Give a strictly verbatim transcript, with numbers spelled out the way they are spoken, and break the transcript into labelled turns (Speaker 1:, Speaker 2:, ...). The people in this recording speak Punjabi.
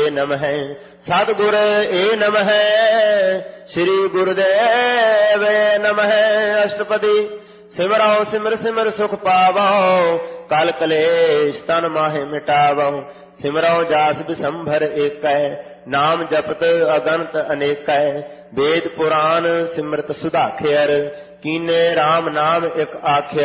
Speaker 1: ਏ ਨਮਹਿ। ਸਤਿਗੁਰ ਏ ਨਮਹਿ, ਸ੍ਰੀ ਗੁਰਦੇਵ ਏ ਨਮਹਿ। ਅਸ਼ਟਪਦੀ ਸਿਮਰੋ ਸਿਮਰ ਸਿਮਰ ਸੁਖ ਪਾਵੋ, ਕਲ ਕਲੇਸ਼ ਤਨ ਮਾਹੇ ਮਿਟਾਵੋ। ਸਿਮਰੋ ਜਾਸ ਬਿਸੰਭਰ ਏਕੈ, ਨਾਮ ਜਪਤ ਅਗਨਤ ਅਨੇਕੈ। ਵੇਦ ਪੁਰਾਨ ਸਿਮਰਤ ਸੁਧਾਖਿਅਰ, ਕੀਨੇ RAM ਨਾਮ ਇਕ ਆਖਿਆ।